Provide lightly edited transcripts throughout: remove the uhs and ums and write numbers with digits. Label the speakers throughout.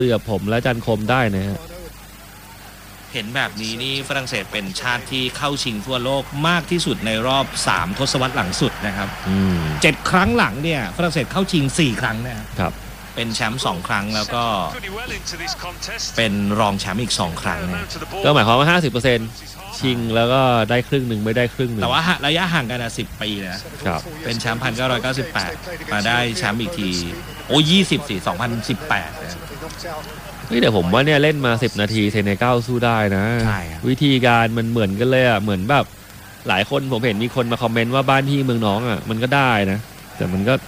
Speaker 1: เรือผมและจันคมได้นะฮะ
Speaker 2: เห็นแบบนี้นี่ฝรั่งเศสเป็นชาติที่เข้าชิงทั่วโลกมากที่สุดในรอบ3ทศวรรษหลังสุดนะครับ7ครั้งหลังเนี่ยฝรั่งเศสเข้าชิง4ครั้งนะครับเป็นแชมป์2ครั้งแล้วก็เป็นรองแชมป์อีก2ครั้งนะ
Speaker 1: ก็หมายความว่า 50% ชิงแล้วก็ได้ครึ่งหนึ่งไม่ได้ครึ่งหนึ่ง
Speaker 2: แต่ว่าระยะห่างกัน10 ปีนะครับเป็นแชมป์1998มาได้แชมป์อีกที20สิ2018นะ
Speaker 1: เดี๋ยวผมว่าเนี่ยเล่นมา10นาทีเซเนกัลสู้ได้นะวิธีการมันเหมือนกันเลยอ่ะเหมือนแบบหลายคนผมเห็นมีคนมาคอมเมนต์ว่าบ้านพี่เมืองน้องอ่ะมันก็ได้นะแต่มันก็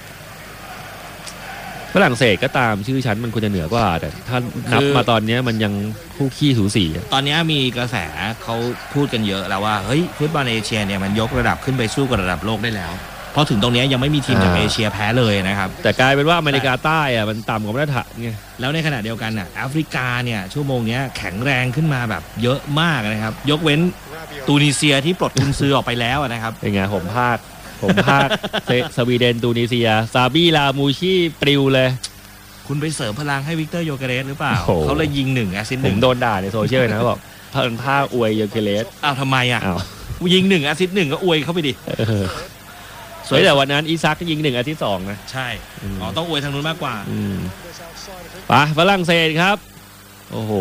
Speaker 1: ฝรั่งเศสก็ตามชื่อชั้นมันควรจะเหนือกว่าแต่ถ้านับมาตอนนี้มันยังคู่ขี้สูสี
Speaker 2: ตอนนี้มีกระแสเขาพูดกันเยอะแล้วว่าเฮ้ยฟุตบอลเอเชียเนี่ยมันยกระดับขึ้นไปสู้กับระดับโลกได้แล้วเพราะถึงตรงนี้ยังไม่มีทีมจากเอเชียแพ้เลยนะครับ
Speaker 1: แต่กลายเป็นว่าอเมริกาใต้อะมันต่ำกว่ามาตรฐานไง
Speaker 2: แล้วในขณะเดียวกันน่ะแอฟริกาเนี่ยชั่วโมงนี้แข็งแรงขึ้นมาแบบเยอะมากนะครับยกเว้นตูนิเซียที่ปลดกุนซือออกไปแล้วนะครับ
Speaker 1: เป็นไงผมพากสวีเดนตูนิเซียซาบีลามูชีปลิวเลย
Speaker 2: คุณไปเสริมพลังให้วิกเตอร์โยเกเรสหรือเปล่าเขาเลยยิง1แอสซิสต์1
Speaker 1: ผมโดนด่าในโซเชียลนะบอกท่าอวยโยเกเรส
Speaker 2: ทำไมยิง1แอสซิสต์1ก็อวยเข้าไปดิ
Speaker 1: แต่วันนั้นอีซักยิง1อาทิตย์2นะ
Speaker 2: ใช่ต้องอวยทางนู้นมากกว่า
Speaker 1: ไปฝรั่งเศสครับโอ้โห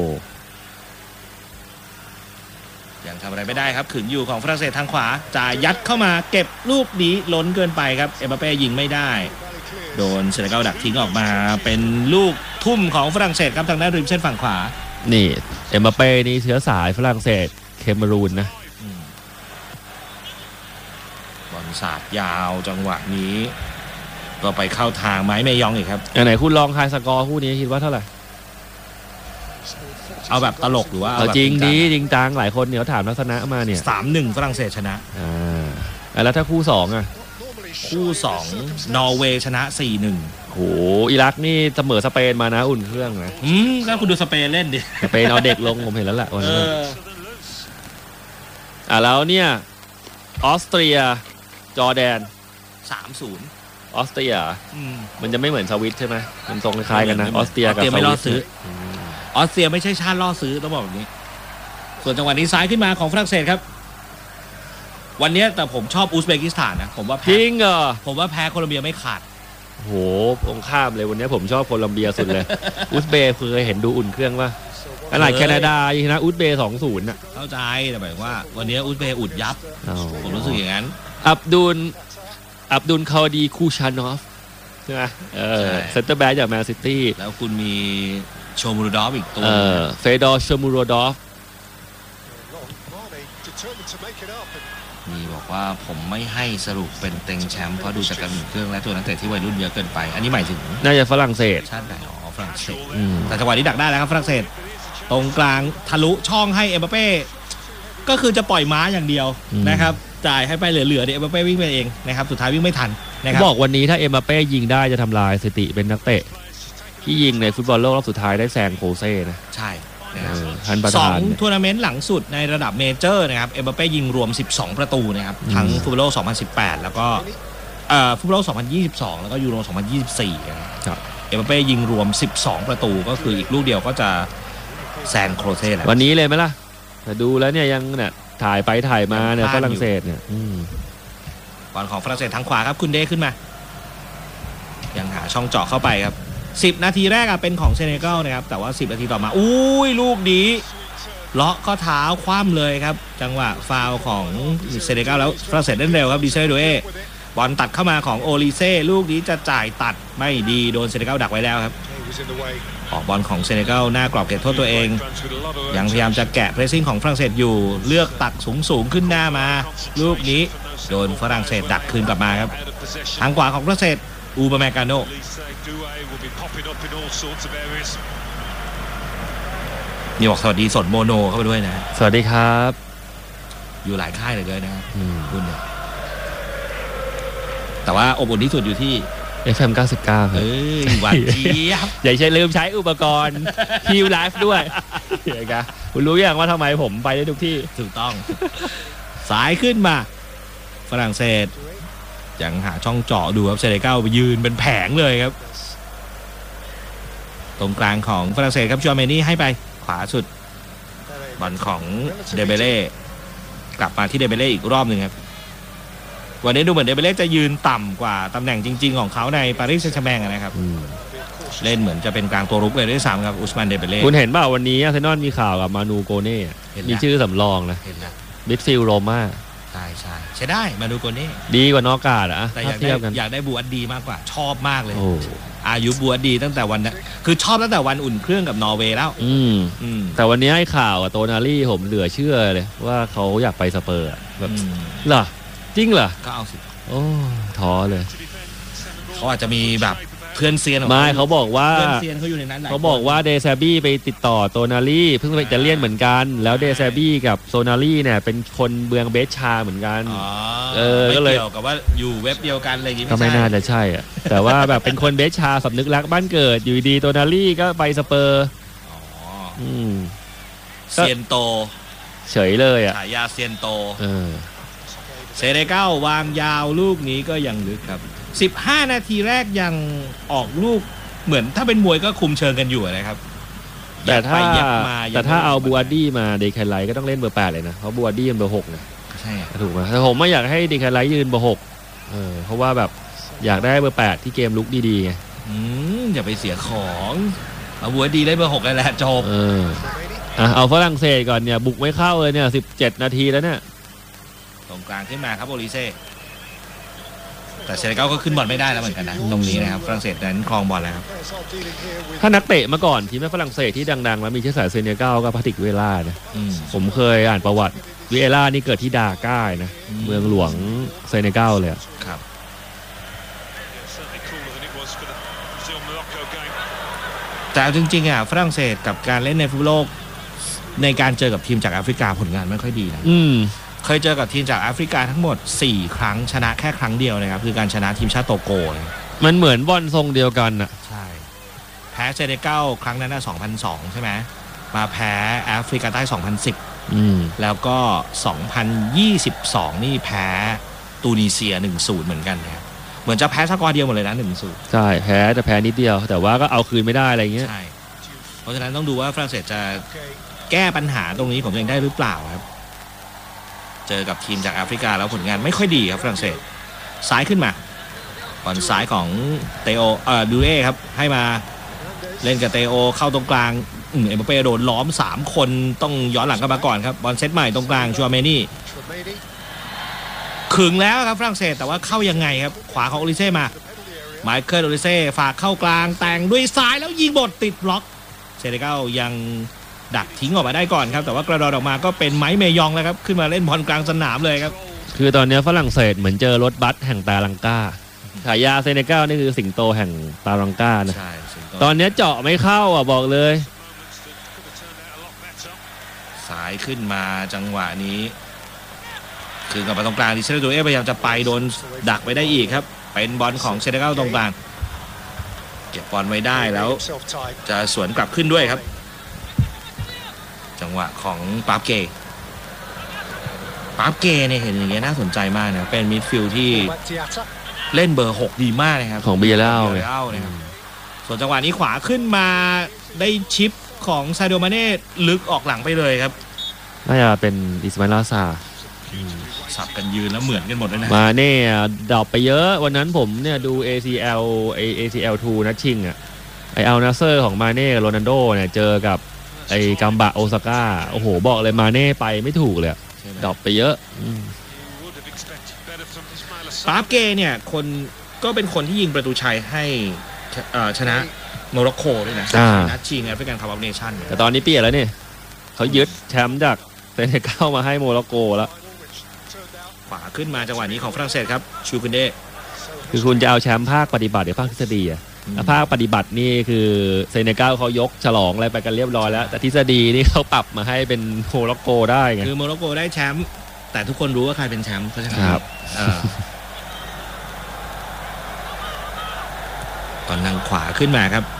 Speaker 2: ยังทำอะไรไม่ได้ครับขืนอยู่ของฝรั่งเศสทางขวาจ่ายยัดเข้ามาเก็บลูกนี้ล้นเกินไปครับเอ็มบัปเป้ยิงไม่ได้โดนเซเนกัลดักทิ้งออกมาเป็นลูกทุ่มของฝรั่งเศสครับทางด้านริมเส้นฝั่งขวา
Speaker 1: นี่เอ็มบัปเป้นี่เชื้อสายฝรั่งเศสเคเมรูนนะ
Speaker 2: บอลสาดยาวจังหวะนี้ก็ไปเข้าทางไม้เมยองอีกครับ
Speaker 1: ไหนคุณลองทายสกอร์คู่นี้คิดว่าเท่าไหร่
Speaker 2: เอาแบบตลกหรือว่า
Speaker 1: เอาจริงดีจริงจังหลายคนเนี่ยถามลักษณะมาเนี่ย
Speaker 2: 3-1ฝรั่งเศสชนะ
Speaker 1: แล้วถ้าคู่2
Speaker 2: คู่2นอร์เวย์ชนะ 4-1
Speaker 1: โหอิรักนี่เสมอสเปนมานะอุ่นเครื่องนะ
Speaker 2: แล้วคุณดูสเปนเล่นดิ
Speaker 1: สเปนเอาเด็กลงผมเห็นแล้วแหละวันนี้แล้วเนี่ยออสเตรียจอร์แดน
Speaker 2: 3-0
Speaker 1: ออสเตรียมันจะไม่เหมือนสวิตใช่ไหมมันทรงคล้ายกันนะออสเตรียกับสวิต
Speaker 2: ไม่ล่อซื้อออสเตรียไม่ใช่ชาติล่อซื้อต้องบอกแบบนี้ส่วนจังหวะนี้ซ้ายขึ้นมาของฝรั่งเศสครับวันนี้แต่ผมชอบอุซเบกิสถานนะผมว่า
Speaker 1: จริงเหรอ
Speaker 2: ผมว่าแพ้โคลอมเบียไม่ขาด
Speaker 1: โหผมข้ามเลยวันนี้ผมชอบโคลอมเบียสุดเลยอุซเบย์เคยเห็นดูอุ่นเครื่องป่ะอะไรแคนาดาชนะอุซเบย์ 2-0 น่ะ
Speaker 2: เข้าใจแต่หมายว่าวันนี้อุซเบย์อุดยับผมรู้สึกอย่างนั้น
Speaker 1: อับดุลคาวดีคูชานอฟใช่ไหมเซนเตอร์แบ็กจากแมนซิตี้
Speaker 2: แล้วคุณมีโชมูโรดอฟอีกตัว
Speaker 1: เฟดอร์โชมูโรดอฟ
Speaker 2: มีบอกว่าผมไม่ให้สรุปเป็นเต็งแชมป์เพราะดูจากการอุ่นเครื่องและตัวนักเตะที่วัยรุ่นเยอะเกินไปอันนี้หมายถึง
Speaker 1: น่าจะฝรั่งเศส
Speaker 2: ชาติไหนฝรั่งเศสแต่จังหวะนี้ดักได้แล้วครับฝรั่งเศสตรงกลางทะลุช่องให้เอ็มบัปเป้ก็คือจะปล่อยม้าอย่างเดียวนะครับจ่ายให้ไปเหลือๆเดี๋ยวเอ็มบัปเป้วิ่งไปเองนะครับสุดท้ายวิ่งไม่ทันนะครับ
Speaker 1: บอกวันนี้ถ้าเอ็มบัปเป้ยิงได้จะทำลายสถิติเป็นนักเตะที่ยิงในฟุตบอลโลกรอบสุดท้ายได้แซงโคเซ่นะ
Speaker 2: ใช่
Speaker 1: 2
Speaker 2: ทัวร์นาเมนต์หลังสุดในระดับเมเจอร์นะครับเอ็มบัปเป้ยิงรวม12ประตูนะครับทั้งฟุตบอลโลก2018แล้วก็ฟุตบอลโลก2022แล้วก็ยูโร2024
Speaker 1: นะครับ
Speaker 2: เอ็มบัปเป้ยิงรวม12ประตูก็คืออีกลูกเดียวก็จะแซงโคเซ่แล้ว
Speaker 1: วันนี้เลยไหมล่ะแต่ดูแล้วเนี่ยยังเนี่ยถ่ายไปถ่ายมาเนี่ยฝรั่งเศสเนี่ย
Speaker 2: บอลของฝรั่งเศสทางขวาครับคุณเดขึ้นมายังหาช่องเจาะเข้าไปครับ10นาทีแรกเป็นของเซเนกัลนะครับแต่ว่า10นาทีต่อมาอุ้ยลูกนี้เลาะข้อเท้าคว่ำเลยครับจังหวะฟาวของเซเนกัลแล้วฝรั่งเศสเล่นเร็วครับดิเซโดเอบอลตัดเข้ามาของโอลิเซ่ลูกนี้จะจ่ายตัดไม่ดีโดนเซเนกัลดักไว้แล้วครับออกบอลของเซเนกัลหน้ากรอบเขตโทษตัวเองยังพยายามจะแกะเพรสซิ่งของฝรั่งเศสอยู่เลือกตัดสูงขึ้นหน้ามาลูกนี้โดนฝรั่งเศสดักคืนกลับมาครับทางขวาของฝรั่งเศสอูบาเมกาโนนี่บอกสวัสดีสดโมโนเข้าไปด้วยนะ
Speaker 1: สวัสดีครับ
Speaker 2: อยู่หลายค่ายเลยนะครับคุณเนี่ยแต่ว่าอบอุ่นที่สุดอยู่ที่
Speaker 1: FM 99ครับ
Speaker 2: หวานเจี๊ยบ
Speaker 1: อย่าใช้ลืมใช้อุปกรณ์คิวไลฟ์ด้วยเดี๋ยวกันคุณรู้ยังว่าทำไมผมไปได้ทุกที่
Speaker 2: ถูกต้องสายขึ้นมาฝรั่งเศสยังหาช่องเจาะดูครับเซเนกัลไปยืนเป็นแผงเลยครับตรงกลางของฝรั่งเศสครับชัวเมนี่ให้ไปขวาสุดบอลของเดเบเล่กลับมาที่เดเบเล่อีกรอบหนึ่งครับวันนี้ดูเหมือนเดเบเล่จะยืนต่ำกว่าตำแหน่งจริงๆของเขาในปารีสแซงต์แชร์แมงนะครับเล่นเหมือนจะเป็นกลางตัวรุกเลยด้วยซ้ำครับอุสมานเดเบเล่
Speaker 1: คุณเห็นเปล่าวันนี้อาร์เซนอลมีข่าวกับมานูโกเน่มีชื่อสำรองนะมิดฟิลด์โรม่า
Speaker 2: ใช่ได้มานูโกเน่
Speaker 1: ดีกว่านอกกาดอะ
Speaker 2: แต่อยากได้บูอัดดีมากกว่าชอบมากเลยอายุบูอัดดีตั้งแต่วันนั้นคือชอบตั้งแต่วันอุ่นเครื่องกับนอร์เวย์แล้ว
Speaker 1: แต่วันนี้ให้ข่าวกับโตนาลี่ผมเหลือเชื่อเลยว่าเขาอยากไปสเปอร์แบบเหรอจริงเหรอ
Speaker 2: ก็เอาสิ
Speaker 1: โอ้ท้อเลย
Speaker 2: เขาอาจจะมีแบบเพื่อนเซียน
Speaker 1: ไม่เขาบอกว่า
Speaker 2: เพื่อนเซียนเขาอยู่ในนั้น
Speaker 1: เขาบอกว่าเดซาบี้ไปติดต่อโตนาลี่เพิ่งไปอิตาเลียนเหมือนกันแล้วเดซาบี้กับโซนาลี่เนี่ยเป็นคนเมืองเบชชาเหมือนกัน
Speaker 2: ก็เลยเกี่ยวกับว่าอยู่เว็บเดียวกันอะไรอย่างงี้
Speaker 1: ก็ไม่น่าจะใช่อ่ะแต่ว่าแบบเป็นคนเบชชาสำนึกรักบ้านเกิดอยู่ดีโตนาลี่ก็ไปสเปอร์
Speaker 2: เซียนโต
Speaker 1: เฉยเลยอ่ะ
Speaker 2: ฉายาเซียนโตเซเนกัลวางยาวลูกนี้ก็ยังลึกครับ15นาทีแรกยังออกลูกเหมือนถ้าเป็นมวยก็คุมเชิงกันอยู่นะครับ
Speaker 1: แต่ถ้าเอาบูอาร์ดี้มาเดคไลก็ต้องเล่นเบอร์8เลยนะเพราะบูอาร์ดี้เป็นเบอร์6นะ
Speaker 2: ใช่
Speaker 1: ถูกไหมแต่ผมไม่อยากให้เดคไลยืนเบอร์6เพราะว่าแบบอยากได้เบอร์8ที่เกมลุกดีๆไง
Speaker 2: อย่าไปเสียของเอาบูอาร์ดี้ได้เบอร์6เลยแหละจบ
Speaker 1: เอาฝรั่งเศสก่อนเนี่ยบุกไม่เข้าเลยเนี่ย17นาทีแล้วเนี่ย
Speaker 2: ตรงกลางขึ้นมาครับโอลิเซ่แต่เซเนกัลก็ขึ้นบอลไม่ได้แล้วเหมือนกันนะตรงนี้นะครับฝรั่งเศสนั้นครองบอลแล้วครับ
Speaker 1: ถ้านักเตะมาก่อนทีมฝรั่งเศสที่ดังๆแล้วมีเชื้อสายเซเนกัลก็พาติกเวล่านะผมเคยอ่านประวัติเวล่านี่เกิดที่ดาก้านะเมืองหลวงเซเนกัลเลย
Speaker 2: ครับแต่จริงๆฝรั่งเศสกับการเล่นในฟุตบอลโลกในการเจอกับทีมจากแอฟริกาผลงานไม่ค่อยดีนะเคยเจอกับทีมจากแอฟริกาทั้งหมด4ครั้งชนะแค่ครั้งเดียวนะครับคือการชนะทีมชาติโตโก
Speaker 1: มันเหมือนบอลทรงเดียวกันอ่ะ
Speaker 2: ใช่แพ้เซเนกัลครั้งนั้น2002ใช่ไหมมาแพ้แอฟริกาใต้2010แล้วก็2022นี่แพ้ตูนิเซีย 1-0 เหมือนกันนะครับเหมือนจะแพ้สกอร์เดียวหมดเลยนะ 1-0
Speaker 1: ใช่แพ้แต่แพ้นิดเดียวแต่ว่าก็เอาคืนไม่ได้อะไรเงี้ย
Speaker 2: ใช่เพราะฉะนั้นต้องดูว่าฝรั่งเศสจะแก้ปัญหาตรงนี้ของตัวเองได้หรือเปล่าครับเจอกับทีมจากแอฟริกาแล้วผลงานไม่ค่อยดีครับฝรั่งเศสซ้ายขึ้นมาบอลซ้ายของเตโอดูเอครับให้มาเล่นกับเตโอเข้าตรงกลางเอ็มบัปเป้โดนล้อม3คนต้องย้อนหลังกันมาก่อนครับบอลเซตใหม่ตรงกลางชัวเมนี่ขึงแล้วครับฝรั่งเศสแต่ว่าเข้ายังไงครับขวาของโอลิเซ่มาไมเคิลโอลิเซ่ฝากเข้ากลางแต่งด้วยซ้ายแล้วยิงบอลติดบล็อกเซเนกัลยังดักทิ้งออกมาได้ก่อนครับแต่ว่ากระโดดออกมาก็เป็นไม้เมยองแล้วครับขึ้นมาเล่นบอลกลางสนามเลยครับ
Speaker 1: คือตอนนี้ฝรั่งเศสเหมือนเจอรถบัสแห่งตาลังกาฉายาเซเนกัลนี่คือสิงโตแห่งตาลังกานะตอนนี้เจาะไม่เข้าบอกเลย
Speaker 2: สายขึ้นมาจังหวะนี้คือกับตรงกลางดิเซลโดเอพยายามจะไปโดนดักไปได้อีกครับเป็นบอลของเซเนกัลตรงกลางเก็บบอลไว้ได้แล้วจะสวนกลับขึ้นด้วยครับจังหวะของปาร์เก้เนี่ยเห็นอย่างเงี้ยน่าสนใจมากนะเป็นมิดฟิลด์ที่เล่นเบอร์6ดีมากนะครับ
Speaker 1: ของเบียร์เล่า
Speaker 2: นะครับส่วนจังหวะนี้ขวาขึ้นมาได้ชิปของซาดิโอ มาเน่ลึกออกหลังไปเลยครับ
Speaker 1: น่าจะเป็นอิสมาอิล ลาซา
Speaker 2: สับกันยืนแล้วเหมือนกันหมดเลยนะ
Speaker 1: มาเน่ดรอปไปเยอะวันนั้นผมเนี่ยดู ACL2 นัดชิงอ่ะไออัลนาเซอร์ของมาเน่กับโรนัลโดเนี่ยเจอกับไอ้กัมบะโอซาก้าโอ้โหบอกเลยมาเน่ไปไม่ถูกเลยดรอปไปเยอะ
Speaker 2: ปาร์เก้เนี่ยคนก็เป็นคนที่ยิงประตูชัยให้ชนะโมร็อกโกด้วยนะนัดชิงแอฟริกันคัพออฟเนชั่น
Speaker 1: แต่ตอนนี้เปลี่ยนแล้วนี่เขายึดแชมป์จากเซเนกัลมาให้โมร็อกโกแล้ว
Speaker 2: ขวาขึ้นมาจังหวะนี้ของฝรั่งเศสครับชูคุนเด
Speaker 1: คือคุณจะเอาแชมป์ภาคปฏิบัติหรือภาคทฤษฎีอะภาคปฏิบัตินี่คือเซเนกัลเขายกฉลองอะไรไปกันเรียบร้อยแล้วแต่ทฤษฎีนี่เขาปรับมาให้เป็นโมร็อกโกได้ไง
Speaker 2: คือโมร็อกโกได้แชมป์แต่ทุกคนรู้ว่าใครเป็นแชมป์เพราะฉะนั้นตอนทางขวาขึ้นมาครับ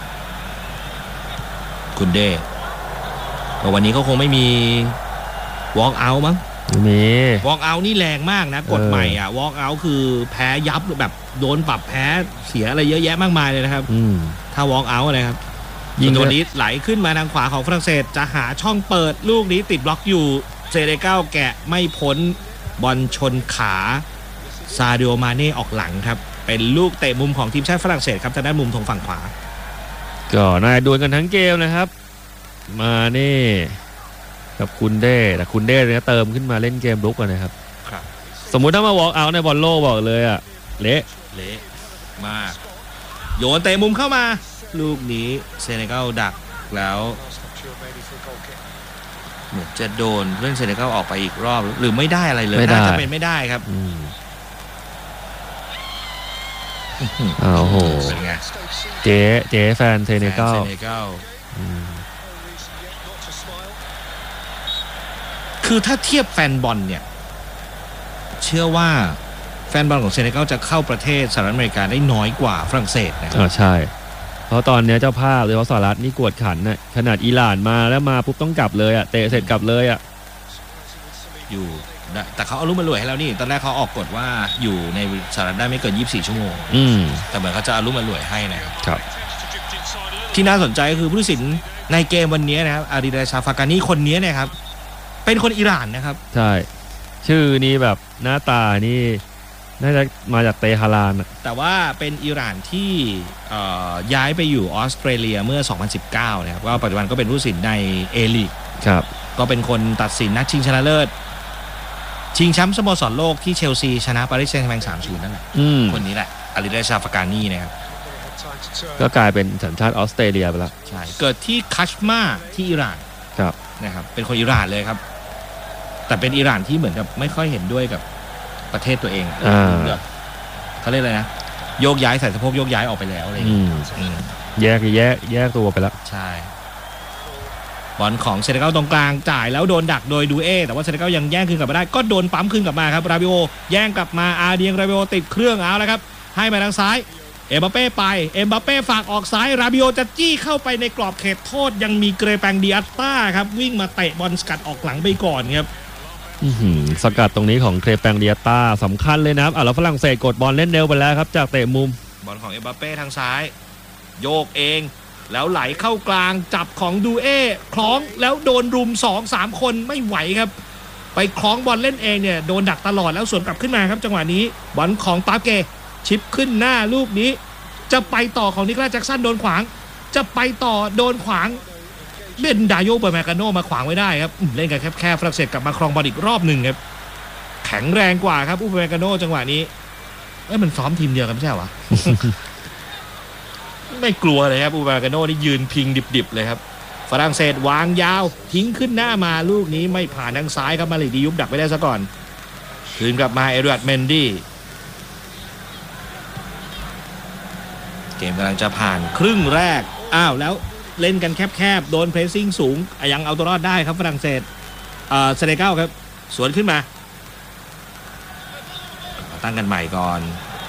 Speaker 2: คุณเดวันนี้เขาคงไม่มี walk out มั้ง
Speaker 1: มี
Speaker 2: walk out นี่แรงมากนะกฎใหม่อ่ะ walk out คือแพ้ยับแบบโดนปรับแพ้เสียอะไรเยอะแยะมากมายเลยนะครับถ้า walk out อะไรครับยิงตัวนี้ไหลขึ้นมาทางขวาของฝรั่งเศสจะหาช่องเปิดลูกนี้ติดบล็อกอยู่เซเนกัลแกะไม่พ้นบอลชนขาซาดิโอมาเน่ออกหลังครับเป็นลูกเตะมุมของทีมชาติฝรั่งเศสครับทางด้านมุมทางฝั่งขวา
Speaker 1: ก็นายดวลกันทั้งเกมนะครับมาเน่กับคุณเด้แต่คุณเด้เนี่ยเติมขึ้นมาเล่นเกมลุกกันนะครับสมมุติถ้ามาวอล์กเอาในบอลโลบอกเลยอะเละ
Speaker 2: มากโยนเตะมุมเข้ามาลูกนี้เซเนกัลดักแล้วเหมือนจะโดนเพื่อนเซเนกัลออกไปอีกรอบหรือไม่ได้อะไรเลยน่าจะเป็นไม่ได้ครับ
Speaker 1: โอ้โหเจ๊แฟนเซเนกัล
Speaker 2: คือถ้าเทียบแฟนบอลเนี่ยเชื่อว่าแฟนบอลของเซเนกัลจะเข้าประเทศสหรัฐอเมริกาได้น้อยกว่าฝรั่งเศสนะครับ
Speaker 1: ใช่เพราะตอนนี้เจ้าภาพเลยว่าสหรัฐนี่กวดขันน่ะขนาดอิหร่านมาแล้วมาปุ๊บต้องกลับเลยอ่ะเตะเสร็จกลับเลยอ่ะ
Speaker 2: อยู่แต่เขาเอารุ่มมารวยให้แล้วนี่ตอนแรกเขาออกกฎว่าอยู่ในสหรัฐได้ไม่เกิน24ชั่วโมงแต่เหมือนเขาจะเอารุ่มมารวยให้นะครับที่น่าสนใจก็คือผู้ตัดสินในเกมวันนี้นะครับอาริดาชาฟากานีคนนี้เนี่ยครับเป็นคนอิหร่านนะครับ
Speaker 1: ใช่ชื่อนี้แบบหน้าตานี่น่าจะมาจากเตหะราน
Speaker 2: แต่ว่าเป็นอิหร่านที่ย้ายไปอยู่ออสเตรเลียเมื่อ 2019 นะครับว่าปัจจุบันก็เป็นผู้ตัดสินในเอลีก
Speaker 1: ครับ
Speaker 2: ก็เป็นคนตัดสินนัดชิงชนะเลิศชิงแชมป์สโมสรโลกที่เชลซีชนะปารีสแซงต์แชร์แมง 3-0 นั่นแหละคนนี้แหละอาริดาชาฟากานีนะครับ
Speaker 1: ก็กลายเป็นสัญชาติออสเตรเลียไปแล้ว
Speaker 2: ใช่เกิดที่คัชมาที่อิหร่าน
Speaker 1: ครับ
Speaker 2: นะครับเป็นคนอิหร่านเลยครับแต่เป็นอิหร่านที่เหมือนกับไม่ค่อยเห็นด้วยกับประเทศตัวเองเขาเรียกอะไรนะโยกย้ายใส่สะโพกโยกย้ายออกไปแล้วอะไรอย่างเงี้
Speaker 1: ยแยกตัวไปแล้ว
Speaker 2: ใช่บอลของเซเนกัลตรงกลางจ่ายแล้วโดนดักโดยดูเอแต่ว่าเซเนกัลยังแย่งคืนกลับมาได้ก็โดนปั๊มคืนกลับมาครับราบิโอแย่งกลับมาอาเดียงราบิโอติดเครื่องเอาแล้วครับให้มาทางซ้ายเอ็มบัปเป้ไปเอ็มบัปเป้ฝากออกซ้ายราบิโอจะจี้เข้าไปในกรอบเขตโทษยังมีเกรแปงดิอัตตาครับวิ่งมาเตะบอลสกัดออกหลังไปก่อนครับ
Speaker 1: สกัดตรงนี้ของเกรแปงดิอัตตาสำคัญเลยนะครับแล้วฝรั่งเศสกดบอลเล่นเร็วไปแล้วครับจากเตะมุม
Speaker 2: บอลของเอ็มบัปเป้ทางซ้ายโยกเองแล้วไหลเข้ากลางจับของดูเอคล้องแล้วโดนรุม 2-3 คนไม่ไหวครับไปคล้องบอลเล่นเองเนี่ยโดนดักตลอดแล้วสวนกลับขึ้นมาครับจังหวะนี้บอลของปาเกชิปขึ้นหน้าลูกนี้จะไปต่อของนิโคลัสแจ็คสันโดนขวางจะไปต่อโดนขวางเบนดาโยเบอร์แมกาโนมาขวางไว้ได้ครับเล่นกันแคบๆฝรั่งเศสกลับมาครองบอลอีกรอบหนึ่งครับแข็งแรงกว่าครับอุเบอร์แมกาโนจังหวะนี้มันซ้อมทีมเดียวกันไม่ใช่เหรอ ไม่กลัวเลยครับอุเบอร์แมกาโนนี่ยืนพิงดิบๆเลยครับฝรั่งเศสวางยาวทิ้งขึ้นหน้ามาลูกนี้ไม่ผ่านทางซ้ายครับมาลิดียุบดักไปได้ซะก่อนคืนกลับมาเอเดวัร์ดเมนดี้เกมกำลังจะผ่านครึ่งแรกแล้วเล่นกันแคบๆโดนเพรสซิ่งสูงยังเอาตัวรอดได้ครับฝรั่งเศสเซเนกัลครับสวนขึ้นมาตั้งกันใหม่ก่อน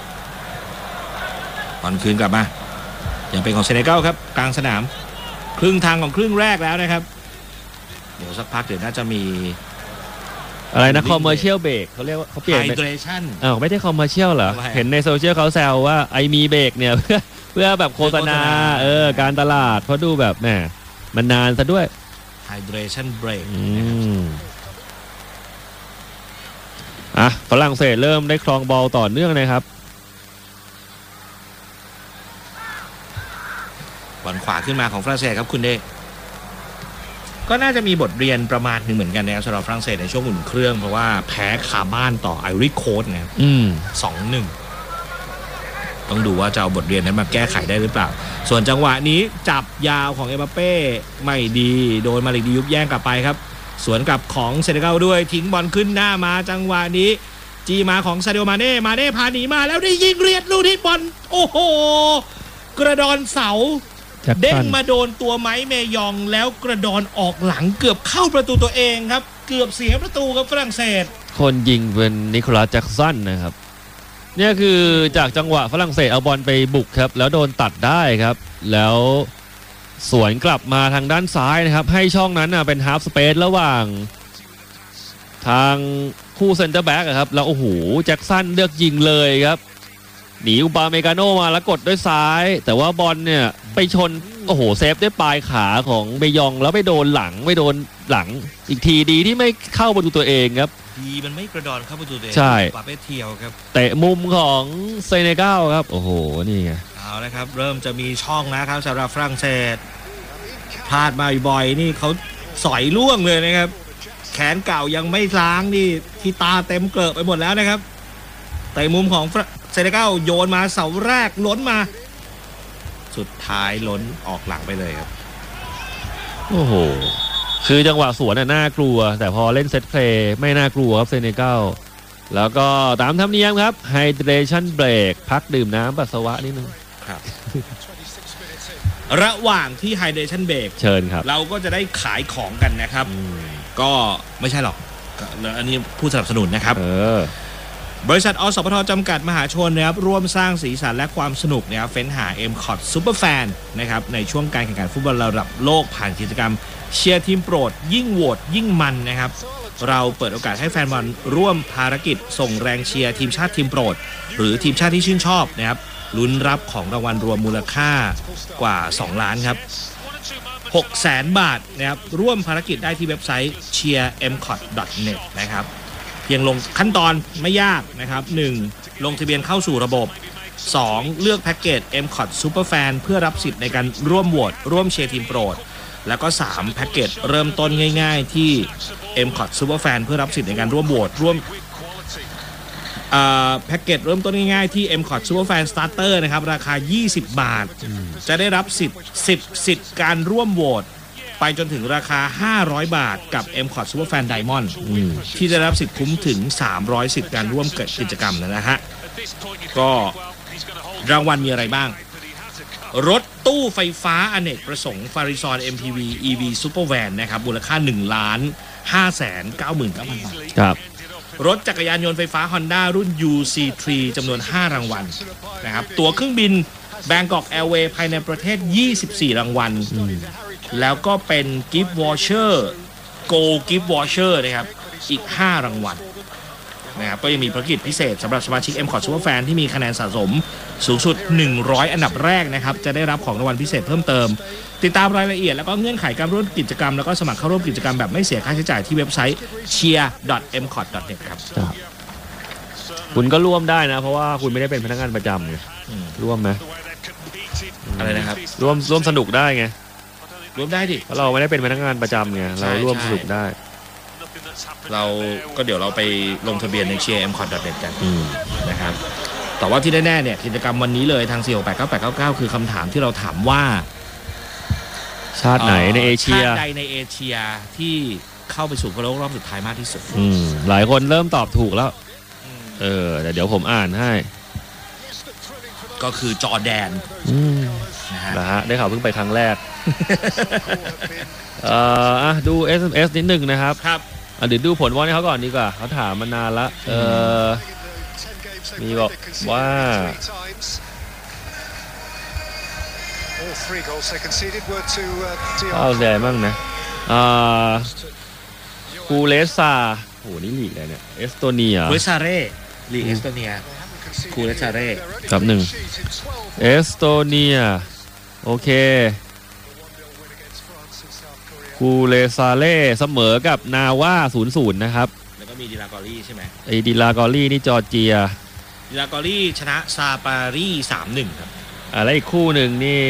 Speaker 2: บอลคืนกลับมายังเป็นของเซเนกัลครับกลางสนามครึ่งทางของครึ่งแรกแล้วนะครับเดี๋ยวสักพักเดี๋ยวน่าจะมี
Speaker 1: อะไรนะคอมเมอร์เชียลเบรกเขาเรียกว่าเขาเปลี่ยน
Speaker 2: ไฮเดรชั่น
Speaker 1: ไม่ใช่คอมเมอร์เชียลเหรอเห็นในโซเชียลเขาแซวว่าไอมีเบรกเนี่ยเพื่อแบบโฆษณาการตลาดเพราะดูแบบแหมมันนานซะด้วย
Speaker 2: Hydration Break
Speaker 1: ฝรั่งเศสเริ่มได้ครองบอลต่อเนื่องนะครับ
Speaker 2: บอลขวาขึ้นมาของฝรั่งเศสครับคุณเดก็น่าจะมีบทเรียนประมาณหนึ่งเหมือนกันนะครับสำหรับฝรั่งเศสในช่วงอุ่นเครื่องเพราะว่าแพ้คาบ้านต่อไอริโคสนะครับ2-1ต้องดูว่าจะเอาบทเรียนนั้นมาแก้ไขได้หรือเปล่าส่วนจังหวะนี้จับยาวของเอ็มบัปเป้ไม่ดีโดนมาลิกดิยุบแย่งกลับไปครับสวนกลับของเซเนกัลด้วยทิ้งบอลขึ้นหน้ามาจังหวะนี้จีมาของซาดิโอมาเน่พาหนีมาแล้วได้ยิงเรียดลูกที่บอลโอ้โหกระดอนเสาเด้งมาโดนตัวไม้เมยองแล้วกระดอนออกหลังเกือบเข้าประตูตัวเองครับเกือบเสียประตูครับฝรั่งเศส
Speaker 1: คนยิงเป็นนิโคลัสแจ็คสันนะครับเนี่ยคือจากจังหวะฝรั่งเศสเอาบอลไปบุกครับแล้วโดนตัดได้ครับแล้วสวนกลับมาทางด้านซ้ายนะครับให้ช่องนั้นเป็นฮาล์ฟสเปซระหว่างทางคู่เซนเตอร์แบ็กครับแล้วโอ้โหแจ็คสันเลือกยิงเลยครับหนีอุปาเมกาโนมาแล้วกดด้วยซ้ายแต่ว่าบอลเนี่ยไปชนโอ้โหเซฟได้ปลายขาของเบยองแล้วไปโดนหลังอีกทีดีที่ไม่เข้าประตูตัวเองครับ
Speaker 2: ดีมันไม่กระดอนเข้าประตูตัวเอง
Speaker 1: ใช่
Speaker 2: ปาเป้เทียวครับ
Speaker 1: เตะมุมของเซเนกัลครับโอ้โหนี่ไง
Speaker 2: เอาละครับเริ่มจะมีช่องนะครับสำหรับฝรั่งเศสพลาดมาบ่อยนี่เขาสอยล่วงเลยนะครับแขนเก่ายังไม่ล้างนี่ที่ตาเต็มเกลอะไปหมดแล้วนะครับเตะมุมของเซเนกัลโยนมาเสาแรกล้นมาสุดท้ายล้นออกหลังไปเลยครับ
Speaker 1: โอ้โหคือจังหวะสวนน่ากลัวแต่พอเล่นเซตเพลย์ไม่น่ากลัวครับเซเนกัลแล้วก็ตามธรรมเนียมครับไฮเดรชั่นเบรกพักดื่มน้ำปัสสาวะนิดนึง
Speaker 2: ครับระหว่างที่ไฮเดรชั่นเบรก
Speaker 1: เชิญครับ
Speaker 2: เราก็จะได้ขายของกันนะครับก็ไม่ใช่หรอกอันนี้ผู้สนับสนุนนะครับบริษัทอสพทจำกัดมหาชนนะครับร่วมสร้างสีสันและความสนุกนะครับเฟ้นหา M-Cot Superfan นะครับในช่วงการแข่งขันฟุตบอลระดับโลกผ่านกิจกรรมเชียร์ทีมโปรดยิ่งโหวตยิ่งมันนะครับเราเปิดโอกาสให้แฟนบอลร่วมภารกิจส่งแรงเชียร์ทีมชาติทีมโปรดหรือทีมชาติที่ชื่นชอบนะครับลุ้นรับของรางวัลรวมมูลค่ากว่า2ล้านครับ600,000 บาทนะครับร่วมภารกิจได้ที่เว็บไซต์ cheermcot.net นะครับเพียงลงขั้นตอนไม่ยากนะครับ 1. ลงทะเบียนเข้าสู่ระบบ 2. เลือกแพ็กเกจ M-Cot Superfan เพื่อรับสิทธิ์ในการร่วมโหวตร่วมเชียร์ทีมโปรดแล้วก็ 3. แพ็กเกจเริ่มต้นง่ายๆที่ M-Cot Superfan เพื่อรับสิทธิ์ในการร่วมโหวตแพ็กเกจเริ่มต้นง่ายๆที่ M-Cot Superfan Starter นะครับราคา20 บาทจะได้รับสิทธิ์การร่วมโหวตไปจนถึงราคา500 บาทกับ M-Cot Superfan Diamond ที่จะรับสิทธิ์คุ้มถึง300 สิทธิ์การร่วมกิจกรรมนะฮะก็รางวัลมีอะไรบ้างรถตู้ไฟฟ้าอเนกประสงค์ฟาริซอน MPV EV Supervan นะครับมูลค่า 1,599,000 บาท
Speaker 1: ครับ
Speaker 2: รถจักรยานยนต์ไฟฟ้า Honda รุ่น UC3 จำนวน5รางวัลนะครับตั๋วเครื่องบิน Bangkok Airways ภายในประเทศ24รางวัลแล้วก็เป็น Gift Voucher Gold Gift Voucher นะครับอีก5รางวัลนะครับก็ยังมีภารกิจพิเศษสำหรับสมาชิก M-Cot Superfan ที่มีคะแนนสะสมสูงสุด100อันดับแรกนะครับจะได้รับของรางวัลพิเศษเพิ่มเติมติดตามรายละเอียดแล้วก็เงื่อนไขการร่วมกิจกรรมแล้วก็สมัครเข้าร่วมกิจกรรมแบบไม่เสียค่าใช้จ่ายที่เว็บไซต์ cheer.mcot.net ครับ
Speaker 1: คุณก็ร่วมได้นะเพราะว่าคุณไม่ได้เป็นพนักงานประจำไงร่วมไหม
Speaker 2: อะไรนะครับ
Speaker 1: ร่วมสนุกได้ไง
Speaker 2: ร่วมได้ดิ
Speaker 1: เพราะเราไม่ได้เป็นพนักงานประจำไงเราร่วมสนุกได้
Speaker 2: เราก็เดี๋ยวเราไปลงทะเบียนใน cheer.mcot.net กันนะครับแต่ว่าที่แน่ๆเนี่ยกิจกรรมวันนี้เลยทาง 4689899 คือคำถามที่เราถามว่า
Speaker 1: ชาติไหนในเอเชีย
Speaker 2: ชาติใดในเอเชียที่เข้าไปสู่ฟุตบอลโลกรอบสุดท้ายมากที่สุด
Speaker 1: หลายคนเริ่มตอบถูกแล้วแต่เดี๋ยวผมอ่านให้
Speaker 2: ก็คือจอร์แดน
Speaker 1: นะฮะได้ข่าวเพิ่งไปครั้งแรกดู SMS นิดหนึ่งนะครับ
Speaker 2: ครับ
Speaker 1: เดี๋ยวดูผลวอลให้เขาก่อนดีกว่าเขาถามมานานละมีบอกว่าเอาใจมั่งนะคูเลซาโหนี่ลีกอะไรเนี่ยเอสโตเนีย
Speaker 2: คูเลซาเร่ลีกเอสโตเนียคูเลซาเร่
Speaker 1: ครับหนึ่งเอสโตเนียโอเคคูเลซาเล่เสมอกับนาว่า 0-0 นะครับ
Speaker 2: แล้วก็มีดิลากอรี่ใช่ไหม
Speaker 1: ดิลากอรี่นี่จอร์เจีย
Speaker 2: ดิลากอรี่ชนะซาปารี 3-1 ครับ
Speaker 1: แล้วอีกคู่หนึ่งนี่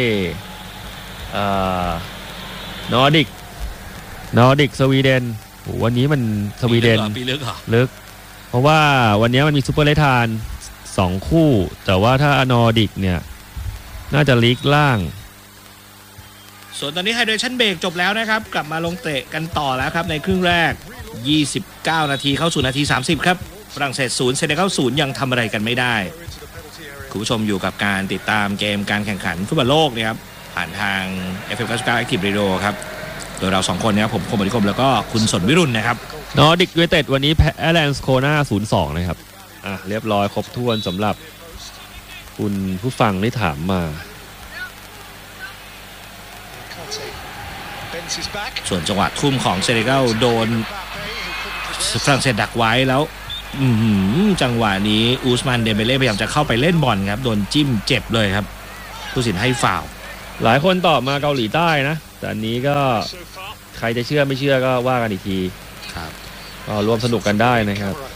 Speaker 1: นอร์ดิกสวีเดนโหวันนี้มันสวีเดนลึกเพราะว่าวันนี้มันมีซูเปอร์เลทาน2คู่แต่ว่าถ้านอร์ดิกเนี่ยน่าจะลีกล่าง
Speaker 2: ส่วนตอนนี้ไฮเดรชั่นเบรกจบแล้วนะครับกลับมาลงเตะกันต่อแล้วครับในครึ่งแรก29นาทีเข้าสู่นาที30ครับฝรั่งเศส0เซเนกัล0ยังทำอะไรกันไม่ได้คุณผู้ชมอยู่กับการติดตามเกมการแข่งขันฟุตบอลโลกนะครับผ่านทาง FM 99 Active Radio ครับโดยเรา2คนนะครับผมคมบริคมแล้วก็คุณสนวิรุณนะครับ
Speaker 1: นอร์ดิกยูไนเต็ดวันนี้แพ้แลนด์โคนา 0-2 นะครับเรียบร้อยครบถ้วนสำหรับคุณผู้ฟังที่ถามมา
Speaker 2: ส่วนจังหวะทุ่มของเซเนกัลโดนฝรั่งเศสดักไว้แล้วจังหวะนี้อูสมานเดเบเล่พยายามจะเข้าไปเล่นบอลครับโดนจิ้มเจ็บเลยครับผู้ตัดสินให้ฟาวล์
Speaker 1: หลายคนตอบมาเกาหลีใต้นะแต่อันนี้ก็ใครจะเชื่อไม่เชื่อก็ว่ากันอีกที
Speaker 3: ครับ
Speaker 1: ก็ร่วมสนุกกันได้นะครับ